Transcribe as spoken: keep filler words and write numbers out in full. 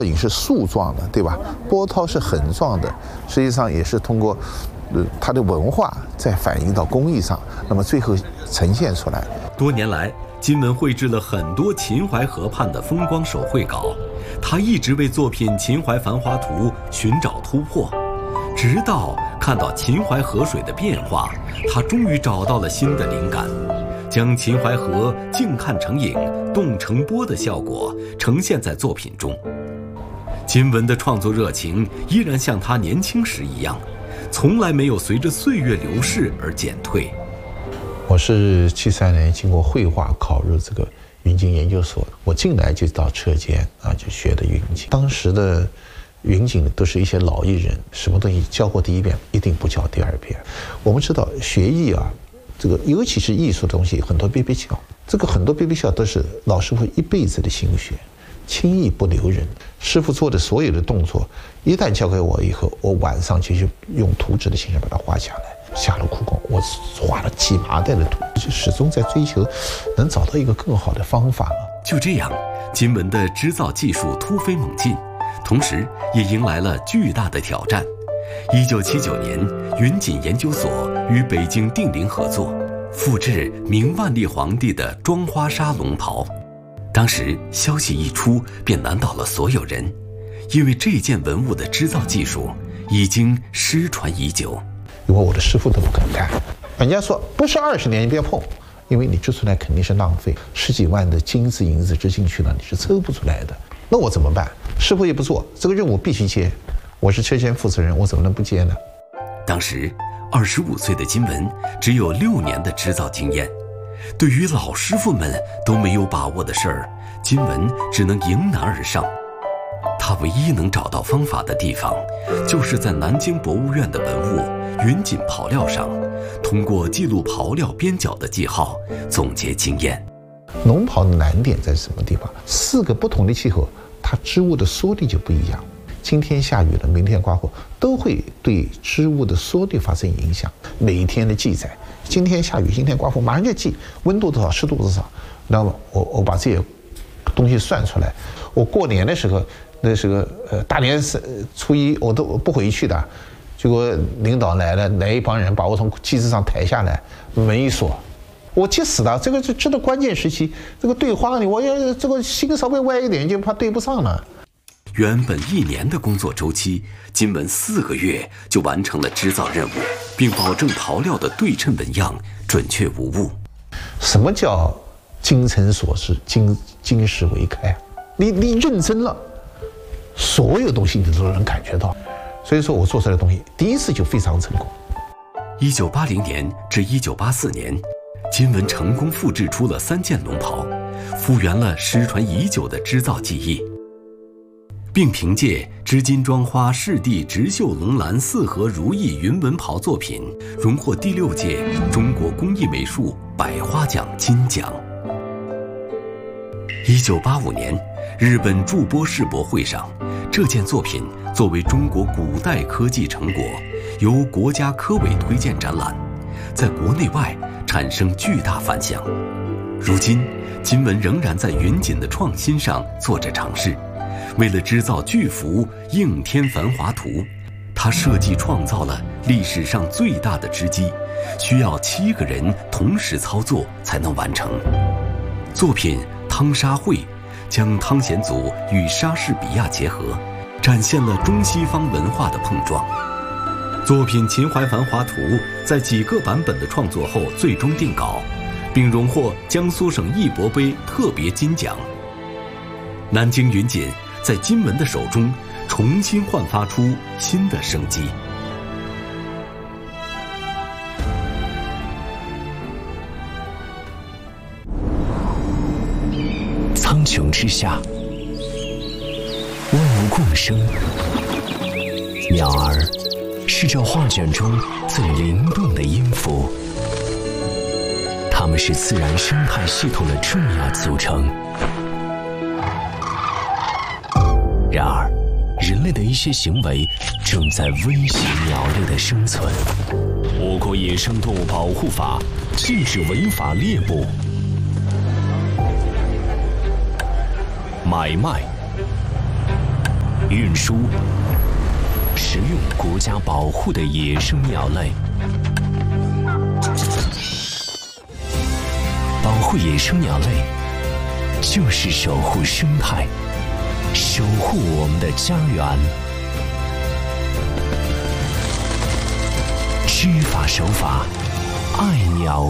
影是树状的，对吧？波涛是横状的，实际上也是通过，呃，它的文化再反映到工艺上，那么最后呈现出来。 多年来，金文绘制了很多秦淮河畔的风光手绘稿，他一直为作品《秦淮繁华图》寻找突破，直到看到秦淮河水的变化，他终于找到了新的灵感。将秦淮河静看成影、动成波的效果呈现在作品中。金文的创作热情依然像他年轻时一样，从来没有随着岁月流逝而减退。 我是七三年经过绘画考入这个云锦研究所，我进来就到车间啊，就学的云锦。当时的云锦都是一些老艺人，什么东西教过第一遍，一定不教第二遍。我们知道学艺啊。这个尤其是艺术的东西，很多憋憋笑，这个很多憋憋笑都是老师傅一辈子的心血，轻易不留人。师傅做的所有的动作，一旦交给我以后，我晚上就去用图纸的形式把它画下来，下了苦功。我画了几麻袋的图，就始终在追求能找到一个更好的方法。 就这样，金文的织造技术突飞猛进，同时也迎来了巨大的挑战。一九七九年，云锦研究所与北京定陵合作，复制明万历皇帝的妆花纱龙袍。当时消息一出，便难倒了所有人，因为这件文物的织造技术已经失传已久。 因为我的师傅都不敢干，人家说不是二十年你别碰，因为你织出来肯定是浪费，十几万的金子银子织进去了，你是抽不出来的。那我怎么办？师傅也不做，这个任务必须接。我是车间负责人，我怎么能不接呢？ 当时二十五岁的金文只有六年的织造经验，对于老师傅们都没有把握的事儿，金文只能迎难而上。他唯一能找到方法的地方，就是在南京博物院的文物云锦袍料上，通过记录袍料边角的记号，总结经验。 龙袍的难点在什么地方？四个不同的气候，它织物的缩力就不一样。今天下雨了，明天刮风，都会对织物的缩力发生影响。每一天的记载，今天下雨，今天刮风，马上就记温度多少，湿度多少。那么我我把这些东西算出来。我过年的时候，那时候呃大年初一我都不回去的，结果领导来了，来一帮人把我从机子上抬下来，门一锁，我急死了。这个是织的关键时期，这个对花呢，我要这个心稍微歪一点，就怕对不上了。 原本一年的工作周期，金文四个月就完成了织造任务，并保证袍料的对称纹样准确无误。 什么叫精诚所至，金金石为开？你你认真了，所有东西你都能感觉到。所以说我做出来的东西，第一次就非常成功。 一九八零年至一九八四年，金文成功复制出了三件龙袍，复原了失传已久的织造技艺。并凭借织金妆花赤地直绣龙兰四合如意云纹袍作品，荣获第六届中国工艺美术百花奖金奖。一九八五年，日本筑波世博会上，这件作品作为中国古代科技成果，由国家科委推荐展览，在国内外产生巨大反响。如今，金文仍然在云锦的创新上做着尝试。为了织造巨幅《应天繁华图》，他设计创造了历史上最大的织机，需要七个人同时操作才能完成。作品《汤沙会》将汤显祖与莎士比亚结合，展现了中西方文化的碰撞。作品《秦淮繁华图》在几个版本的创作后最终定稿，并荣获江苏省艺博杯特别金奖。南京云锦在金文的手中重新焕发出新的生机。 苍穹之下，万物共生。鸟儿是这画卷中最灵动的音符，它们是自然生态系统的重要组成。然而，人类的一些行为正在威胁鸟类的生存。我国野生动物保护法禁止违法猎捕、买卖、 运输、食用国家保护的野生鸟类。保护野生鸟类，就是守护生态，守护我们的家园。知法守法，爱鸟